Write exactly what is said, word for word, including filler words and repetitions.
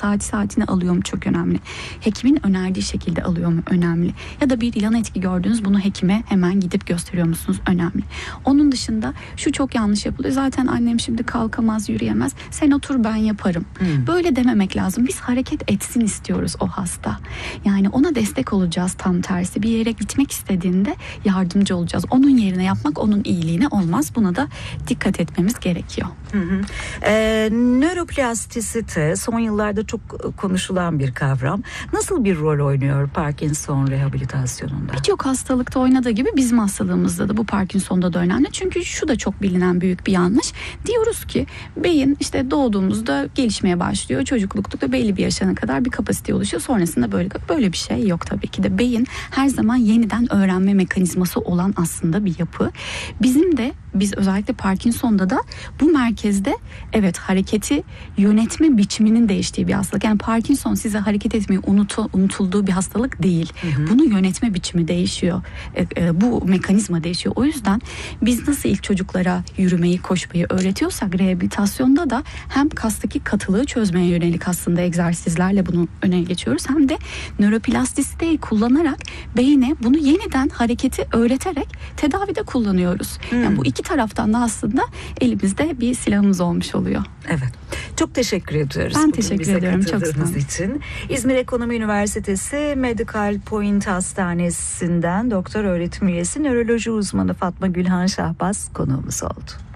saat saatine alıyor mu çok önemli. Hekimin önerdiği şekilde alıyor mu önemli. Ya da bir yan etki gördünüz, bunu hekime hemen gidip gösteriyor musunuz önemli. Onun dışında şu çok yanlış yapılıyor. Zaten annem şimdi kalkamaz, yürüyemez. Sen otur, ben yaparım. Hmm. Böyle dememek lazım. Biz hareket etsin istiyoruz o hasta. Yani ona destek olacağız, tam tersi. Bir yere gitmek istediğinde yardımcı olacağız. Onun yerine yapmak onun iyiliğine olmaz. Buna da dikkat etmemiz gerekiyor. Hı hı. Ee, nöroplastisite son yıllarda çok konuşulan bir kavram. Nasıl bir rol oynuyor Parkinson rehabilitasyonunda? Birçok hastalıkta oynadığı gibi bizim hastalığımızda da, bu Parkinson'da da önemli. Çünkü şu da çok bilinen büyük bir yanlış. Diyoruz ki beyin işte doğduğumuzda gelişmeye başlıyor. Çocuklukta belli bir yaşına kadar bir kapasite oluşuyor. Sonrasında böyle böyle bir şey yok tabii ki de. Beyin her zaman yeniden öğrenme mekanizması olan aslında bir yapı. Bizim de biz özellikle Parkinson'da da bu merkezde evet hareketi yönetme biçiminin değiştiği bir hastalık. Yani Parkinson size hareket etmeyi unutu, unutulduğu bir hastalık değil. Hı hı. Bunu yönetme biçimi değişiyor. E, e, bu mekanizma değişiyor. O yüzden biz nasıl ilk çocuklara yürümeyi, koşmayı öğretiyorsak rehabilitasyonda da hem kastaki katılığı çözmeye yönelik aslında egzersizlerle bunu öne geçiyoruz. Hem de nöroplastisiteyi kullanarak beyne bunu yeniden hareketi öğreterek tedavide kullanıyoruz. Hmm. Yani bu iki taraftan da aslında elimizde bir silahımız olmuş oluyor. Evet. Çok teşekkür ediyoruz. Ben teşekkür ediyorum. Çok sağ olun. için. İzmir Ekonomi Üniversitesi Medical Point Hastanesi'nden doktor öğretim üyesi nöroloji uzmanı Fatma Gülhan Şahbaz konuğumuz oldu.